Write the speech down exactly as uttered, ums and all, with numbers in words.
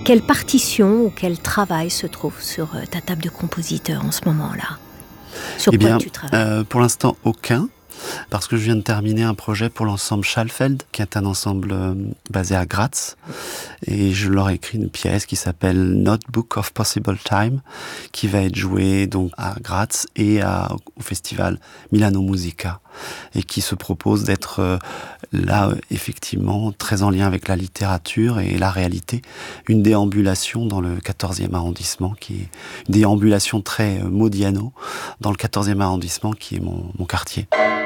Quelle partition ou quel travail se trouve sur ta table de compositeur en ce moment-là? Sur eh quoi bien, tu travailles? euh, Pour l'instant, aucun. Parce que je viens de terminer un projet pour l'ensemble Schalfeld, qui est un ensemble euh, basé à Graz. Et je leur ai écrit une pièce qui s'appelle Notebook of Possible Time, qui va être jouée donc à Graz et à, au festival Milano Musica. Et qui se propose d'être euh, là, effectivement, très en lien avec la littérature et la réalité. Une déambulation dans le quatorzième arrondissement, qui est une déambulation très euh, Modiano, dans le quatorzième arrondissement, qui est mon, mon quartier.